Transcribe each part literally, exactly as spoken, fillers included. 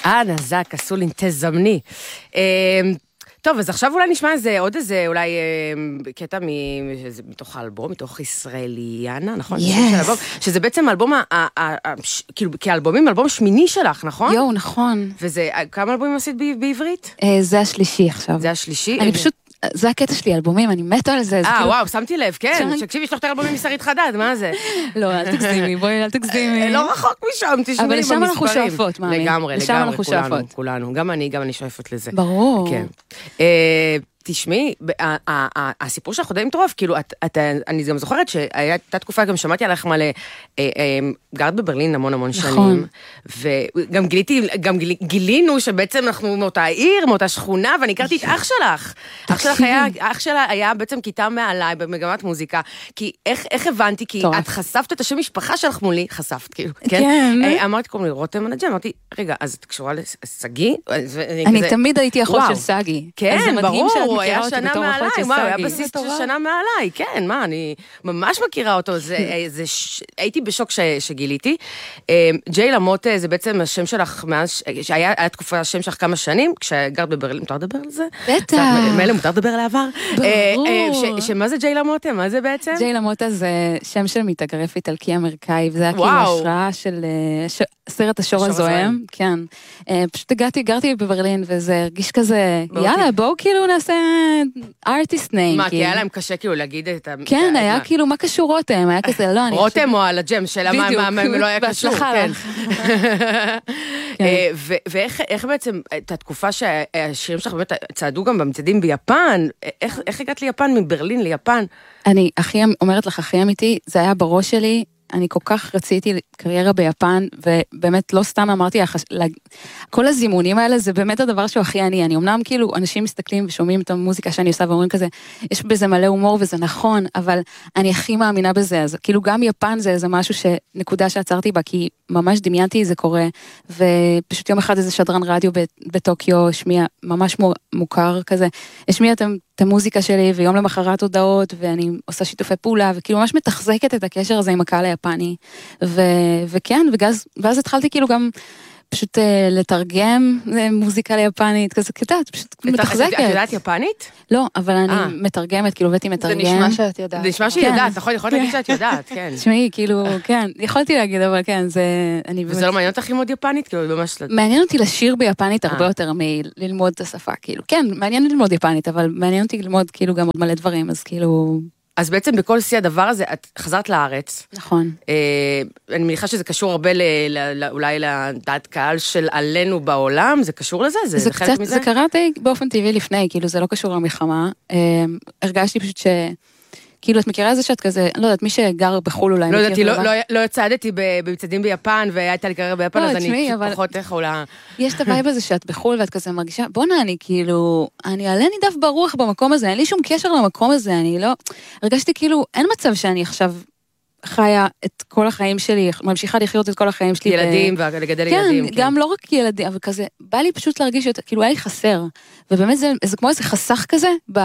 אה, נזק, עשו לי תזמני. טוב, אז עכשיו אולי נשמע איזה, עוד איזה, אולי קטע מתוך האלבום, מתוך ישראליאנה, נכון? Yes. שזה בעצם האלבום, כאילו, כאלבומים, אלבום שמיני שלך, נכון? יו, נכון. וזה, כמה אלבומים עשית בעברית? זה השלישי עכשיו. זה השלישי? אני פשוט, זה הקטע שלי, אלבומים, אני מתה על זה. אה, וואו, שמתי לב, כן. תקשיבי, יש לך את האלבומים משרית חדד, מה זה? לא, אל תגזימי, בואי, אל תגזימי. לא רחוק משם, תשמעי במספרים. אבל לשם אנחנו שואפות, מאמי. לגמרי, לגמרי, כולנו, כולנו. גם אני, גם אני שואפת לזה. ברור. כן. תשמעי, הסיפור שלך די מטורף, כאילו, אני גם זוכרת שהייתה תקופה, גם שמעתי עליך מלא, גרת בברלין המון המון שנים, וגם גיליתי, גם גילינו שבעצם אנחנו מאותה עיר, מאותה שכונה, ואני הכרתי את אח שלך. אח שלך היה, אח שלה היה בעצם כיתה מעליי במגמת מוזיקה, כי איך הבנתי, כי את חשפת את השם משפחה שלך מולי, חשפת, כאילו, כן? אמרתי, קוראים לי רותם מנג'ם, אמרתי, רגע, אז את קשורה לסגי? אני תמיד הייתי אחות של סגי. כן, ברור. הוא היה שנה מעליי, הוא היה בסיסט של שנה מעליי, כן, מה, אני ממש מכירה אותו, הייתי בשוק שגיליתי. ג'יי למוט זה בעצם השם שלך, שהיה תקופה השם שלך כמה שנים, כשגרת בברלין, מותר לדבר על זה? בטח. מילא, מותר לדבר על העבר? ברור. שמה זה ג'יי למוט? מה זה בעצם? ג'יי למוט זה שם של מתאגרף איטלקי אמריקאי, וזה היה כאילו השראה של סרט השור הזוהם, כן. פשוט הגעתי, גרתי בברלין, וזה הרגיש כזה, יאללה, בואו כאילו נעשה ארטיסט ניים. מה, כי היה להם קשה כאילו להגיד את ה... כן, היה כאילו, מה קשור רותם? היה כזה, לא, אני... רותם או על הג'ם, שאלה מה לא היה קשור, כן. ואיך בעצם, את התקופה שהשירים שלך באמת צעדו גם במצעדים ביפן, איך הגעת ליפן, מברלין ליפן? אני, הכי אומרת לך, הכי אמיתי, זה היה בראש שלי, אני כל כך רציתי קריירה ביפן, ובאמת לא סתם אמרתי, כל הזימונים האלה זה באמת הדבר שהוא הכי עני, אני אמנם כאילו, אנשים מסתכלים ושומעים את המוזיקה שאני עושה, ואומרים כזה, יש בזה מלא הומור וזה נכון, אבל אני הכי מאמינה בזה, אז כאילו גם יפן זה איזה משהו שנקודה שעצרתי בה, כי ממש דמיינתי זה קורה, ופשוט יום אחד איזה שדרן רדיו בטוקיו, שמיע ממש מוכר כזה, השמיע את המוזיקה שלי, ויום למחרת הודעות, ואני עושה שיתופי פעולה, וכאילו ממש מתחזקת את הקשר הזה עם הקהל היפני, ו, וכן, ואז, ואז התחלתי כאילו גם פשוט uh, לתרגם מוזיקה ליפנית, כזה קטעת, פשוט מתחזקת. את יודעת יפנית? לא, אבל אני מתרגמת, כאילו הבאתי מתרגם. זה נשמע שאת יודעת. זה נשמע שהיא יודעת, נכון? יכולת להגיד שאת יודעת, כן. תשמעי, כאילו, כן, יכולתי להגיד, אבל כן, זה... וזה לא מעניין אותך ללמוד יפנית? כאילו, ממש... מעניין אותי לשיר ביפנית הרבה יותר מללמוד את השפה, כאילו. כן, מעניין ללמוד יפנית, אבל מעניין אותי ללמוד כאילו גם עוד מלא דברים, אז כאילו... אז בעצם בכל שיא הדבר הזה, את חזרת לארץ. נכון. אני מניחה שזה קשור הרבה אולי לדעת קהל של עלינו בעולם, זה קשור לזה? זה חלק מזה? זה קרה די באופן טבעי לפני, כאילו זה לא קשור למלחמה. הרגשתי פשוט ש... כאילו, את מכירה איזה שאת כזה, אני לא יודעת, מי שגר בחול אולי... לא יודעתי, לא יצעדתי במצעדים ביפן, והייתה לי קריירה ביפן, אז אני פחות איך אולי... יש את הווייב הזה שאת בחול, ואת כזה מרגישה, בוא נעני, כאילו, אני עלה נידף ברוח במקום הזה, אין לי שום קשר למקום הזה, אני לא... הרגשתי כאילו, אין מצב שאני עכשיו חיה את כל החיים שלי, ממשיכה לחיות את כל החיים שלי. ילדים, ולגדל ילדים. כן, גם לא רק ילדים, אבל כזה, בא לי פשוט להרגיש, כאילו, היה לי חסר, ובאמת זה כמו איזה חסך כזה, ב...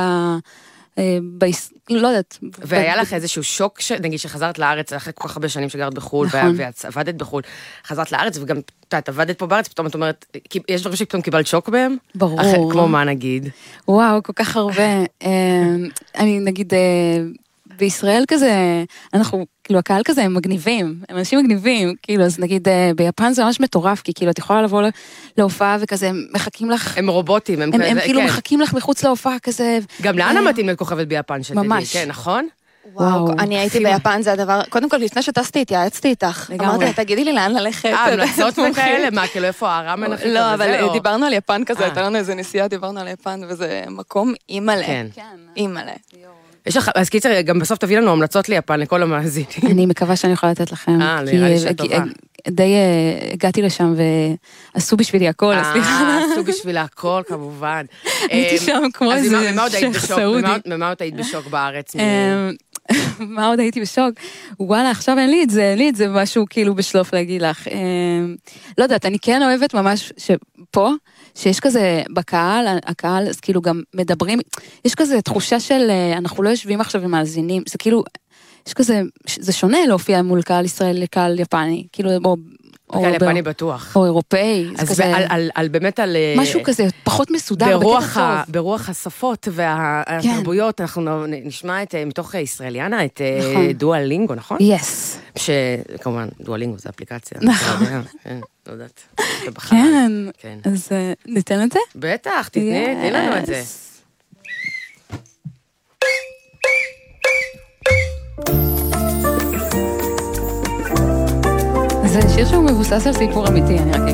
לא יודעת. והיה לך איזשהו שוק, נגיד שחזרת לארץ, אחרי כל כך הרבה שנים שגרת בחול, ואת עבדת בחול, חזרת לארץ, וגם את עבדת פה בארץ, פתאום את אומרת, יש דברים שפתאום קיבלת שוק בהם? ברור. כמו מה נגיד? וואו, כל כך הרבה. אני נגיד, בישראל כזה, אנחנו, כאילו הקהל כזה הם מגניבים, הם אנשים מגניבים, כאילו, אז נגיד ביפן זה ממש מטורף, כי כאילו את יכולה לבוא להופעה וכזה, הם מחכים לך... הם רובוטים, הם כזה, הם כאילו מחכים לך מחוץ להופעה כזה... גם לאנה מתאים לכוכבת ביפן שתדעי, ממש. כן, נכון? וואו, אני הייתי ביפן, זה הדבר, קודם כל לפני שטסתי, התייעצתי איתך, אמרתי, תגידי לי לאן ללכת. אה, המלצות וכאלה, מה, כאילו איפה הרמן הכי טוב? לא, אבל דיברנו על יפן כזה, הייתה לנו איזה נסיעה, דיברנו על יפן, וזה מקום אימאלה. כן. אימאלה. יש לך, אז קיצר, גם בסוף תביא לנו המלצות ליפן, לכל המאזינים. אני מקווה שאני יכולה לתת לכם. אה, נראה לי שטובה. די הגעתי לשם ועשו בשבילי הכל, סליחה. אה, עשו בשבילי הכל, כמובן. הייתי שם כמו איזה שייך סעודי. ממה עוד היית בשוק בארץ? מה עוד הייתי בשוק? וואלה, עכשיו אין לי את זה, אין לי את זה משהו כאילו בשלוף להגיד לך. לא יודעת, אני כן אוהבת ממש שפה, שיש כזה בקהל, הקהל, אז כאילו גם מדברים, יש כזה תחושה של, אנחנו לא יושבים עכשיו ומאזינים, זה כאילו, יש כזה, זה שונה להופיע מול קהל ישראל לקהל יפני, כאילו, או או יפני בטוח. או אירופאי. אז על, על, על באמת על... משהו כזה, פחות מסודר, ברוח, ה, ברוח השפות והתרבויות, כן. אנחנו נשמע את, מתוך ישראליאנה, את נכון. דואלינגו, נכון? יס. שכמובן, דואלינגו זה אפליקציה. נכון. כן, לא יודעת. כן, כן, אז ניתן את זה? בטח, תתני, תתני לנו את זה. זה שיר שהוא מבוסס על סיפור אמיתי, אני רק